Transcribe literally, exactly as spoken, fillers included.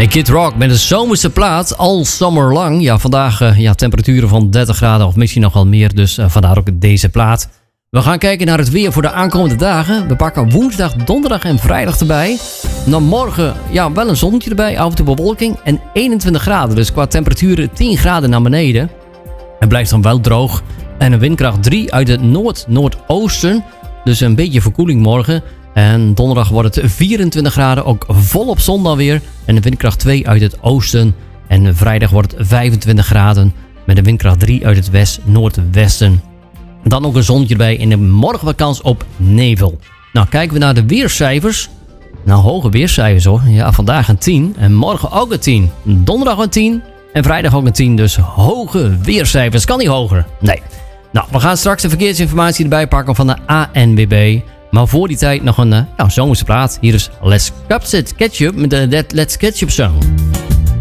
Kid Rock met een zomerse plaat, all summer lang. Ja, vandaag uh, ja, temperaturen van dertig graden of misschien nog wel meer, dus uh, vandaar ook deze plaat. We gaan kijken naar het weer voor de aankomende dagen. We pakken woensdag, donderdag en vrijdag erbij. Dan morgen ja, wel een zonnetje erbij, af en toe bewolking en eenentwintig graden. Dus qua temperaturen tien graden naar beneden. Het blijft dan wel droog en een windkracht drie uit het noord-noordoosten. Dus een beetje verkoeling morgen. En donderdag wordt het vierentwintig graden, ook volop zon dan weer. En een windkracht twee uit het oosten. En vrijdag wordt het vijfentwintig graden met een windkracht drie uit het west-noordwesten. Dan ook een zonnetje erbij en de morgen wat kans op nevel. Nou, kijken we naar de weercijfers. Nou, hoge weercijfers hoor. Ja, vandaag een tien en morgen ook een tien. Donderdag een tien en vrijdag ook een tien. Dus hoge weercijfers. Kan niet hoger. Nee. Nou, we gaan straks de verkeersinformatie erbij pakken van de A N W B. Maar voor die tijd nog een uh, ja, zomerse plaat. Hier is Let's Catch It Ketchup met de Let's Catch Up Song.